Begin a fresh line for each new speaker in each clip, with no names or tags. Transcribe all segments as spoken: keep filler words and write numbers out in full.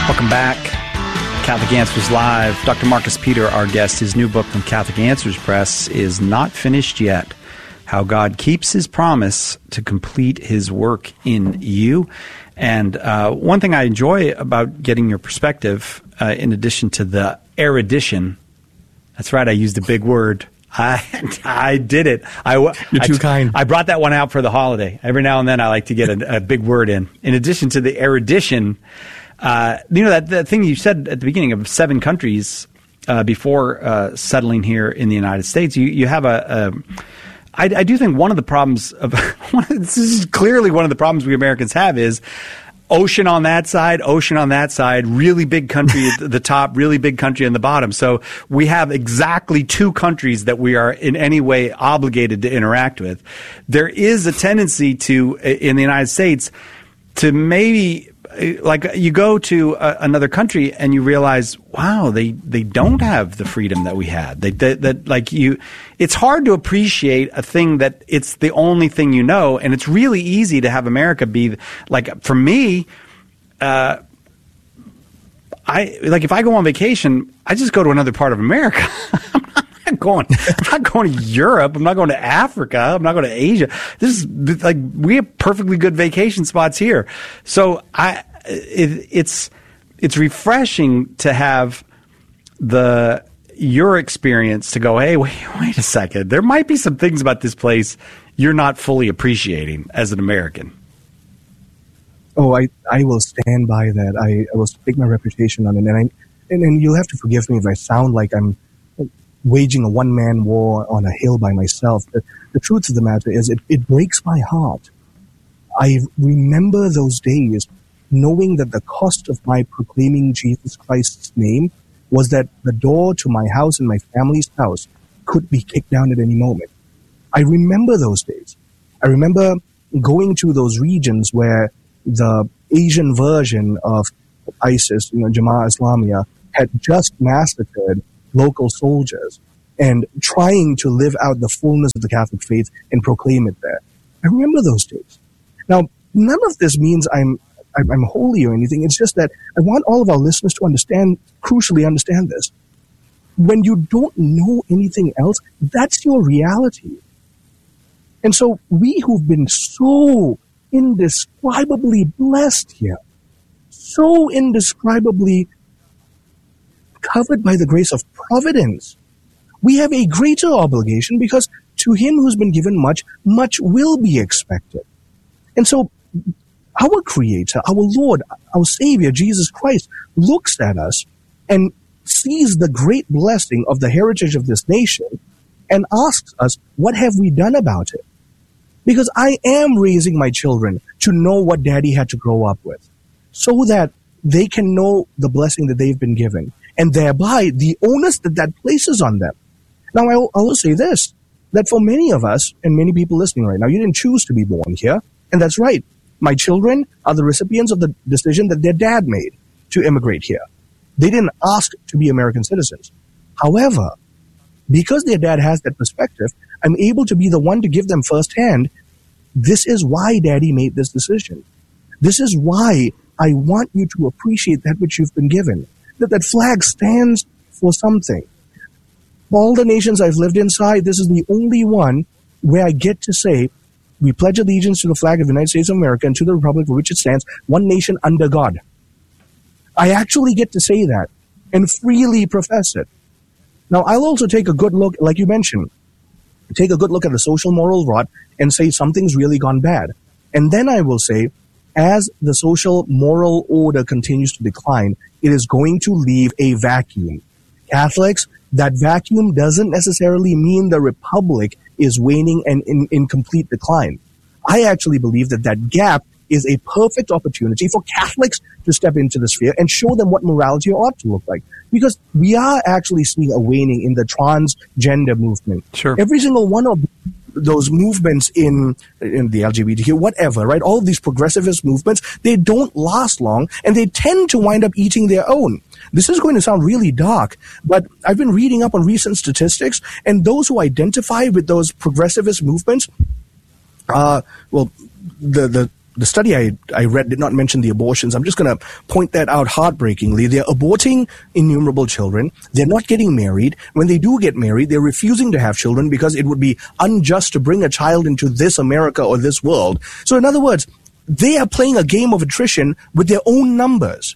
Welcome back. Catholic Answers Live. Doctor Marcus Peter, our guest. His new book from Catholic Answers Press is not finished yet. How God keeps his promise to complete his work in you. And uh, one thing I enjoy about getting your perspective, uh, in addition to the erudition, that's right, I used a big word. I I did it. I,
You're too
I,
kind.
I brought that one out for the holiday. Every now and then I like to get a, a big word in. In addition to the erudition, uh, you know, that, that thing you said at the beginning of seven countries uh, before uh, settling here in the United States, you, you have a... a I, I do think one of the problems of this is clearly one of the problems we Americans have is ocean on that side, ocean on that side, really big country at the top, really big country on the bottom. So we have exactly two countries that we are in any way obligated to interact with. There is a tendency to, in the United States, to maybe, like, you go to a, another country and you realize, wow, they, they don't have the freedom that we had. They, that, that like you, it's hard to appreciate a thing that it's the only thing you know, and it's really easy to have America be like. For me, uh, I like if I go on vacation, I just go to another part of America. I'm not going. I'm not going to Europe. I'm not going to Africa. I'm not going to Asia. This is like we have perfectly good vacation spots here. So I, it, it's it's refreshing to have the your experience to go, hey, wait, wait a second. There might be some things about this place you're not fully appreciating as an American.
Oh, I, I will stand by that. I, I will stake my reputation on it. And, I, and, and you'll have to forgive me if I sound like I'm waging a one-man war on a hill by myself. The, the truth of the matter is it, it breaks my heart. I remember those days knowing that the cost of my proclaiming Jesus Christ's name was that the door to my house and my family's house could be kicked down at any moment. I remember those days. I remember going to those regions where the Asian version of ISIS, you know, Jamaat Islamiyah, had just massacred local soldiers and trying to live out the fullness of the Catholic faith and proclaim it there. I remember those days. Now, none of this means I'm I'm holy or anything. It's just that I want all of our listeners to understand, crucially understand this. When you don't know anything else, that's your reality. And so we who've been so indescribably blessed here, so indescribably covered by the grace of providence, we have a greater obligation because to him who's been given much, much will be expected. And so our Creator, our Lord, our Savior, Jesus Christ, looks at us and sees the great blessing of the heritage of this nation and asks us, what have we done about it? Because I am raising my children to know what Daddy had to grow up with so that they can know the blessing that they've been given and thereby the onus that that places on them. Now, I will, I will say this, that for many of us and many people listening right now, you didn't choose to be born here, and that's right. My children are the recipients of the decision that their dad made to immigrate here. They didn't ask to be American citizens. However, because their dad has that perspective, I'm able to be the one to give them firsthand, this is why Daddy made this decision. This is why I want you to appreciate that which you've been given. That that flag stands for something. Of all the nations I've lived inside, this is the only one where I get to say, we pledge allegiance to the flag of the United States of America and to the republic for which it stands, one nation under God. I actually get to say that and freely profess it. Now, I'll also take a good look, like you mentioned, take a good look at the social moral rot and say something's really gone bad. And then I will say, as the social moral order continues to decline, it is going to leave a vacuum. Catholics, that vacuum doesn't necessarily mean the republic is waning and in, in complete decline. I actually believe that that gap is a perfect opportunity for Catholics to step into the sphere and show them what morality ought to look like. Because we are actually seeing a waning in the transgender movement.
Sure.
Every single one of those movements in, in the L G B T Q, whatever, right? All of these progressivist movements, they don't last long and they tend to wind up eating their own. This is going to sound really dark, but I've been reading up on recent statistics, and those who identify with those progressivist movements, uh, well, the, the the study I, I read did not mention the abortions. I'm just going to point that out heartbreakingly. They're aborting innumerable children. They're not getting married. When they do get married, they're refusing to have children because it would be unjust to bring a child into this America or this world. So in other words, they are playing a game of attrition with their own numbers.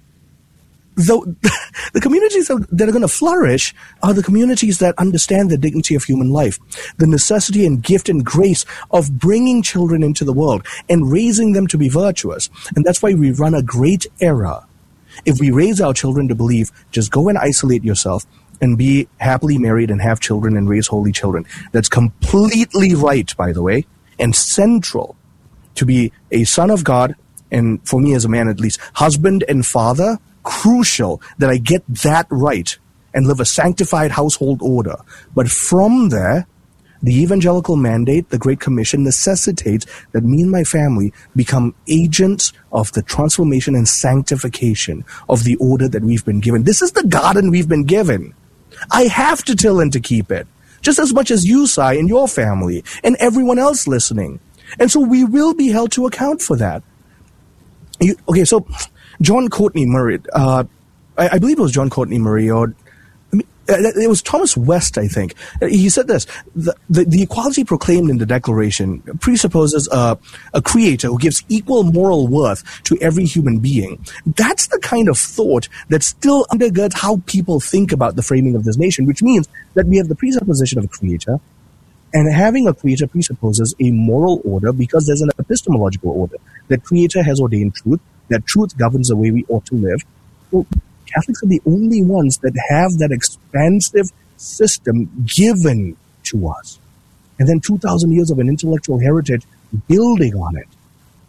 The, the communities that are going to flourish are the communities that understand the dignity of human life, the necessity and gift and grace of bringing children into the world and raising them to be virtuous. And that's why we run a great error. If we raise our children to believe, just go and isolate yourself and be happily married and have children and raise holy children. That's completely right, by the way, and central to be a son of God, and for me as a man at least, husband and father. Crucial that I get that right and live a sanctified household order. But from there, the evangelical mandate, the Great Commission, necessitates that me and my family become agents of the transformation and sanctification of the order that we've been given. This is the garden we've been given. I have to till and to keep it, just as much as you, Sai, and your family, and everyone else listening. And so we will be held to account for that. You, okay, so John Courtney Murray, uh, I, I believe it was John Courtney Murray, or I mean, it was Thomas West, I think. He said this: the, the, the equality proclaimed in the Declaration presupposes a, a creator who gives equal moral worth to every human being. That's the kind of thought that still undergirds how people think about the framing of this nation, which means that we have the presupposition of a creator, and having a creator presupposes a moral order because there's an epistemological order. The creator has ordained truth, that truth governs the way we ought to live. Well, Catholics are the only ones that have that expansive system given to us. And then two thousand years of an intellectual heritage building on it.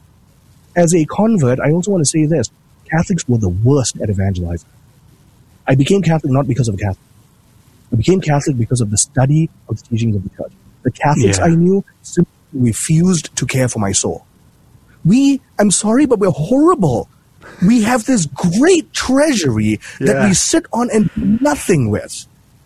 As a convert, I also want to say this. Catholics were the worst at evangelizing. I became Catholic not because of a Catholic. I became Catholic because of the study of the teachings of the church. The Catholics
yeah.
I knew simply refused to care for my soul. We, I'm sorry, but we're horrible. We have this great treasury yeah. that we sit on and do nothing with.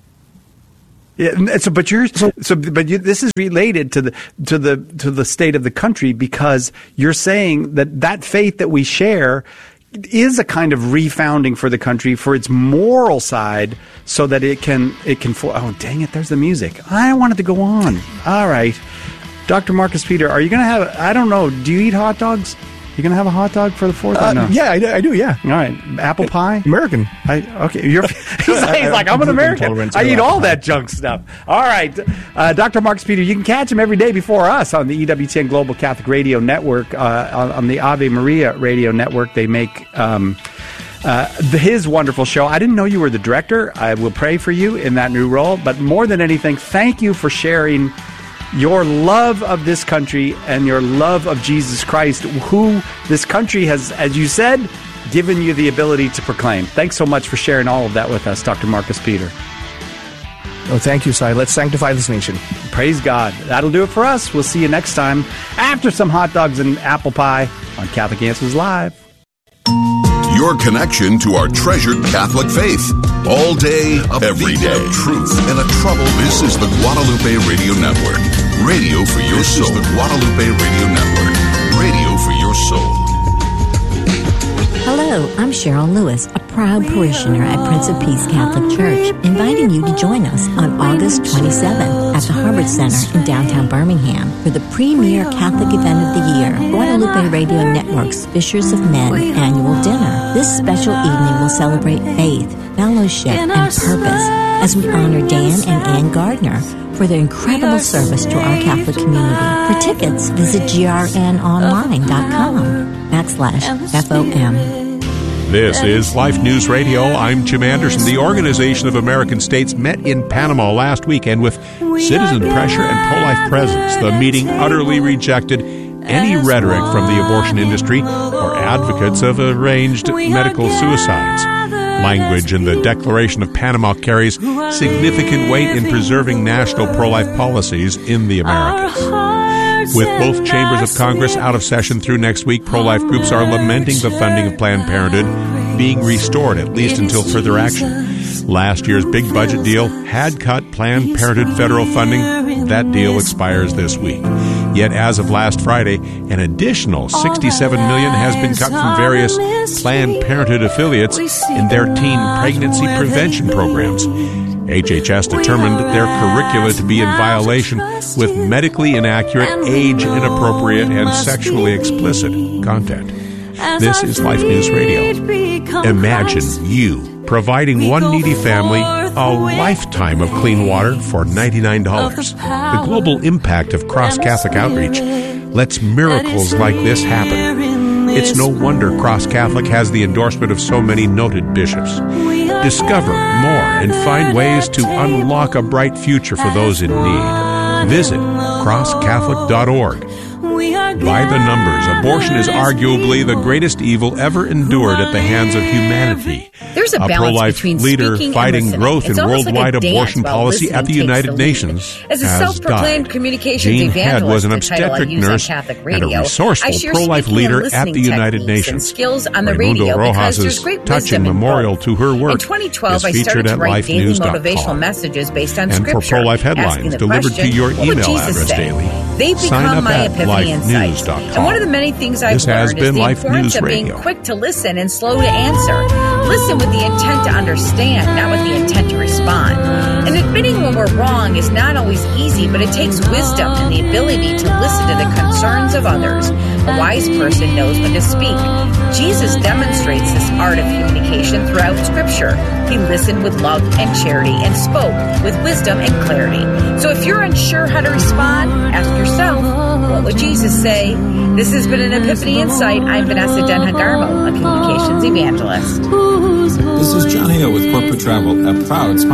Yeah, so but you're so, so but you, this is related to the to the to the state of the country, because you're saying that that faith that we share is a kind of refounding for the country, for its moral side, so that it can it can. Oh, dang it! There's the music. I wanted to go on. All right. Doctor Marcus Peter, are you going to have, I don't know, do you eat hot dogs? You going to have a hot dog for the fourth?
Uh,
or no?
Yeah, I do, I do, yeah.
All right. Apple pie?
American.
I, okay. You're, he's, like, he's like, I'm an American. I eat all that junk stuff. All right. Uh, Doctor Marcus Peter, you can catch him every day before us on the E W T N Global Catholic Radio Network, uh, on, on the Ave Maria Radio Network. They make um, uh, his wonderful show. I didn't know you were the director. I will pray for you in that new role. But more than anything, thank you for sharing your love of this country and your love of Jesus Christ, who this country has, as you said, given you the ability to proclaim. Thanks so much for sharing all of that with us, Doctor Marcus Peter.
Oh, thank you, Sai. Let's sanctify this nation.
Praise God. That'll do it for us. We'll see you next time after some hot dogs and apple pie on Catholic Answers Live.
Your connection to our treasured Catholic faith. All day, every day. Truth in a troubled world. This is the Guadalupe Radio Network. Radio for your soul. This is the Guadalupe Radio Network. Radio for your soul.
Hello, I'm Cheryl Lewis, a proud parishioner at Prince of Peace Catholic Church, inviting you to join us on August twenty-seventh at the Harvard Center in downtown Birmingham for the premier Catholic event of the year, Guadalupe Radio Network's Fishers of Men annual dinner. This special evening will celebrate faith, fellowship, and purpose as we honor Dan and Ann Gardner for their incredible service to our Catholic community. For tickets, visit grnonline.com backslash F O M.
This is Life News Radio. I'm Jim Anderson. The Organization of American States met in Panama last weekend with citizen pressure and pro-life presence. The meeting utterly rejected any rhetoric from the abortion industry or advocates of arranged medical suicides. Language in the Declaration of Panama carries significant weight in preserving national pro-life policies in the Americas. With both chambers of Congress out of session through next week, pro-life groups are lamenting the funding of Planned Parenthood being restored, at least until further action. Last year's big budget deal had cut Planned Parenthood federal funding. That deal expires this week. Yet as of last Friday, an additional sixty-seven million dollars has been cut from various Planned Parenthood affiliates in their teen pregnancy prevention programs. H H S determined their curricula to be in violation with medically inaccurate, age-inappropriate, and sexually explicit content. This is Life News Radio. Imagine you providing one needy family a lifetime of clean water for ninety-nine dollars. The global impact of Cross Catholic Outreach lets miracles like this happen. It's no wonder Cross Catholic has the endorsement of so many noted bishops. Discover more and find ways to unlock a bright future for those in need. Visit cross catholic dot org. By the numbers, abortion is arguably the greatest evil ever endured at the hands of humanity.
There's a,
a
balance
pro-life
between
leader
speaking
fighting
and
growth in worldwide
like
abortion policy at the United Nations
As a
has
self-proclaimed
died.
communications
Jane Head
evangelist,
was an
the title I
obstetric
use on
nurse
Catholic
and
Radio,
a resourceful
I share
pro-life
speaking
leader
and
at the
listening
United
techniques and
Nations.
skills on the
Raimundo
radio because
Rojas'
there's great
touching
wisdom in
memorial
both.
to her work
In twenty twelve,
is
I started
featured
to
at
write
life
daily
news dot
motivational
com.
messages based on
And for
Scripture,
pro-life
asking
headlines
the
delivered
question,
to your
what would
email
Jesus
address
say?
daily.
They've
Sign
become
up
my
at
epiphany
life
insights.
news dot com.
And one of the many things I've
This has
learned
been
is the
Life
importance
News
of being
Radio.
quick to listen and slow to answer. Listen with the intent to understand, not with the intent to respond. And admitting when we're wrong is not always easy, but it takes wisdom and the ability to listen to the concerns of others. A wise person knows when to speak. Jesus demonstrates this art of communication throughout Scripture. He listened with love and charity and spoke with wisdom and clarity. So if you're unsure how to respond, ask yourself, what would Jesus say? This has been an Epiphany Insight. I'm Vanessa Denhagarmo, a communications evangelist.
This is John Hale with Corporate Travel, a proud sponsor